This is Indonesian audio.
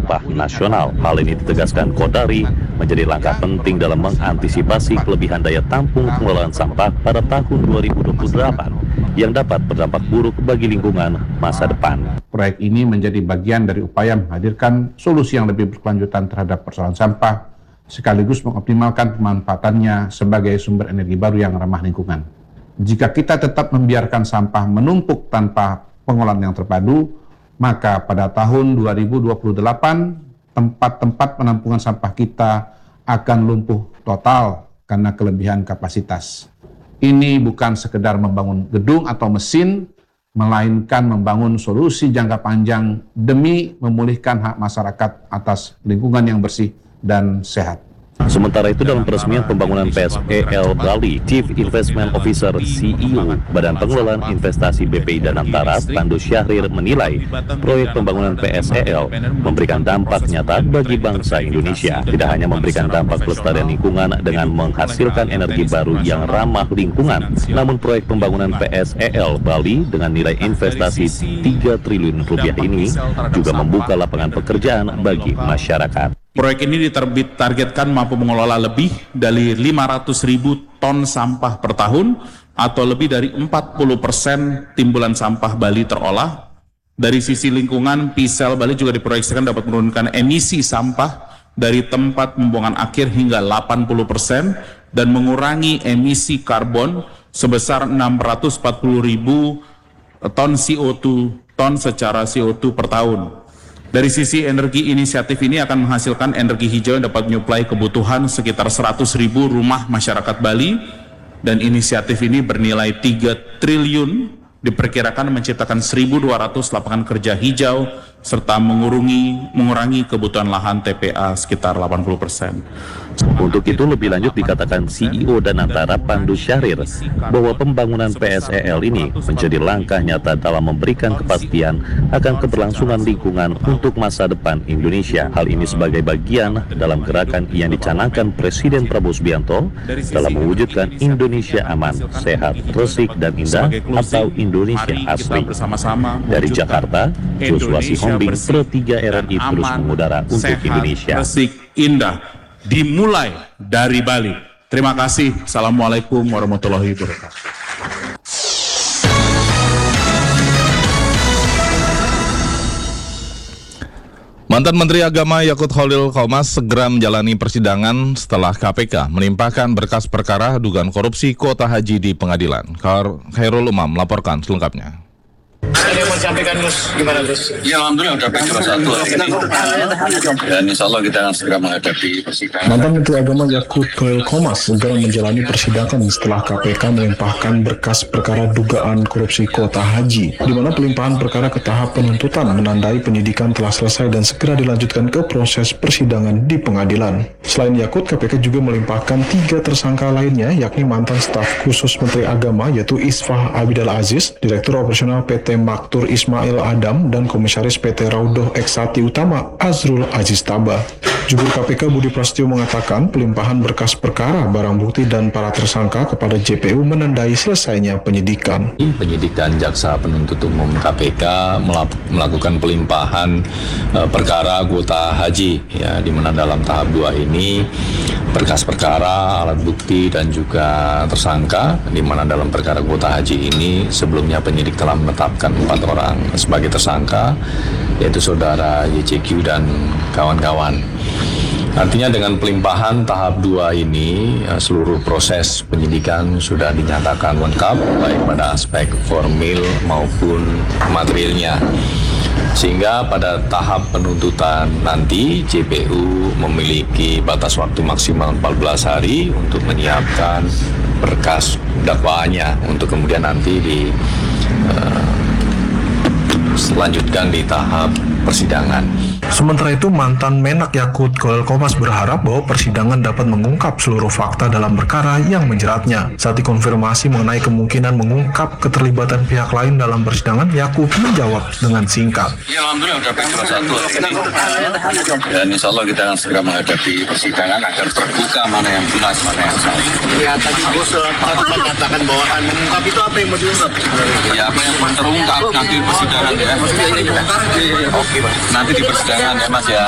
sampah nasional. Hal ini ditegaskan Kodari menjadi langkah penting dalam mengantisipasi kelebihan daya tampung pengelolaan sampah pada tahun 2028 yang dapat berdampak buruk bagi lingkungan masa depan. Proyek ini menjadi bagian dari upaya menghadirkan solusi yang lebih berkelanjutan terhadap persoalan sampah, sekaligus mengoptimalkan pemanfaatannya sebagai sumber energi baru yang ramah lingkungan. Jika kita tetap membiarkan sampah menumpuk tanpa pengolahan yang terpadu, maka pada tahun 2028 tempat-tempat penampungan sampah kita akan lumpuh total karena kelebihan kapasitas. Ini bukan sekedar membangun gedung atau mesin, melainkan membangun solusi jangka panjang demi memulihkan hak masyarakat atas lingkungan yang bersih dan sehat. Sementara itu dalam peresmian pembangunan PSEL Bali, Chief Investment Officer CEO Badan Pengelolaan Investasi BPI Danantara, Pandu Syahrir menilai proyek pembangunan PSEL memberikan dampak nyata bagi bangsa Indonesia. Tidak hanya memberikan dampak pelestarian lingkungan dengan menghasilkan energi baru yang ramah lingkungan, namun proyek pembangunan PSEL Bali dengan nilai investasi 3 triliun rupiah ini juga membuka lapangan pekerjaan bagi masyarakat. Proyek ini ditargetkan mampu mengelola lebih dari 500.000 ton sampah per tahun atau lebih dari 40% timbulan sampah Bali terolah. Dari sisi lingkungan, PSEL Bali juga diproyeksikan dapat menurunkan emisi sampah dari tempat pembuangan akhir hingga 80% dan mengurangi emisi karbon sebesar 640.000 ton CO2 secara CO2 per tahun. Dari sisi energi, inisiatif ini akan menghasilkan energi hijau yang dapat menyuplai kebutuhan sekitar 100.000 rumah masyarakat Bali, dan inisiatif ini bernilai 3 triliun, diperkirakan menciptakan 1.200 lapangan kerja hijau serta mengurangi kebutuhan lahan TPA sekitar 80%. Untuk itu lebih lanjut dikatakan CEO Danantara Pandu Syahrir bahwa pembangunan PSEL ini menjadi langkah nyata dalam memberikan kepastian akan keberlangsungan lingkungan untuk masa depan Indonesia. Hal ini sebagai bagian dalam gerakan yang dicanangkan Presiden Prabowo Subianto dalam mewujudkan Indonesia aman, sehat, resik, dan indah atau Indonesia asri. Dari Jakarta, Joshua Sihombing, Pro 3 RRI terus mengudara untuk Indonesia. Resik, indah dimulai dari Bali. Terima kasih. Assalamualaikum warahmatullahi wabarakatuh. Mantan Menteri Agama Yakut Khalil Qomas segera menjalani persidangan setelah KPK melimpahkan berkas perkara dugaan korupsi kuota haji di pengadilan. Khairul Umam melaporkan selengkapnya. Ada yang mau disampaikan Gus, gimana Gus? Ya alhamdulillah udah juara 1 hari ini. Dan insya Allah kita akan segera menghadapi persidangan. Mantan Menteri Agama Yakut Khalil Qomas segera menjalani persidangan setelah KPK melimpahkan berkas perkara dugaan korupsi kuota haji, di mana pelimpahan perkara ke tahap penuntutan menandai penyidikan telah selesai dan segera dilanjutkan ke proses persidangan di pengadilan. Selain Yakut, KPK juga melimpahkan 3 tersangka lainnya, yakni mantan staf khusus Menteri Agama yaitu Isfah Abidal Aziz, Direktur Operasional PT Maktur Ismail Adam, dan Komisaris PT Raudoh Eksati Utama Azrul Aziz Taba. Jubir KPK Budi Prasetyo mengatakan pelimpahan berkas perkara, barang bukti, dan para tersangka kepada JPU menandai selesainya penyidikan. Penyidik dan jaksa penuntut umum KPK melakukan pelimpahan perkara kuota haji, ya, di mana dalam tahap 2 ini berkas perkara, alat bukti, dan juga tersangka, di mana dalam perkara kuota haji ini sebelumnya penyidik telah menetapkan 4 orang sebagai tersangka, yaitu saudara YCQ dan kawan-kawan. Artinya dengan pelimpahan tahap 2 ini seluruh proses penyidikan sudah dinyatakan lengkap, baik pada aspek formil maupun materialnya. Sehingga pada tahap penuntutan nanti JPU memiliki batas waktu maksimal 14 hari untuk menyiapkan berkas dakwaannya untuk kemudian nanti selanjutkan di tahap persidangan. Sementara itu, mantan Menak Yakut Khalil Qomas berharap bahwa persidangan dapat mengungkap seluruh fakta dalam perkara yang menjeratnya. Saat dikonfirmasi mengenai kemungkinan mengungkap keterlibatan pihak lain dalam persidangan, Yakut menjawab dengan singkat. Ya alhamdulillah udah juara 1 hari ini. Dan insya Allah kita akan segera menghadapi persidangan agar terbuka mana yang jelas, mana yang salah. Ya tadi Gus mengatakan bahwa mengungkap itu apa yang mau diungkap? Ya apa yang terungkap nanti di persidangan ya. Maksudnya ini dibongkar? Oke, nanti di persidangan ya Mas ya.